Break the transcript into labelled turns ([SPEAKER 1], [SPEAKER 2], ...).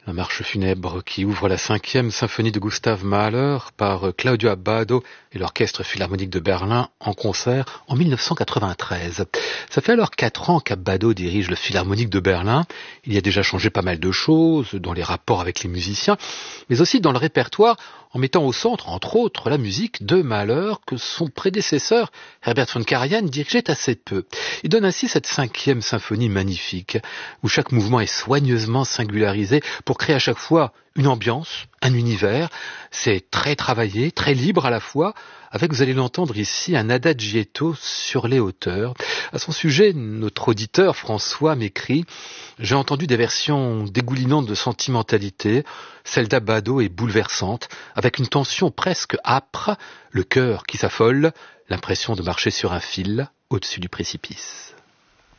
[SPEAKER 1] La marche funèbre qui ouvre la 5e symphonie de Gustav Mahler par Claudio Abbado et l'Orchestre Philharmonique de Berlin en concert en 1993. Ça fait alors 4 ans qu'Abbado dirige le Philharmonique de Berlin. Il y a déjà changé pas mal de choses dans les rapports avec les musiciens, mais aussi dans le répertoire, en mettant au centre, entre autres, la musique de Mahler que son prédécesseur, Herbert von Karajan, dirigeait assez peu. Il donne ainsi cette 5e symphonie magnifique, où chaque mouvement est soigneusement singularisé pour créer à chaque fois une ambiance, un univers. C'est très travaillé, très libre à la fois, avec, vous allez l'entendre ici, un adagietto sur les hauteurs. À son sujet, notre auditeur François m'écrit « J'ai entendu des versions dégoulinantes de sentimentalité. Celle d'Abbado est bouleversante, avec une tension presque âpre, le cœur qui s'affole, l'impression de marcher sur un fil au-dessus du précipice. »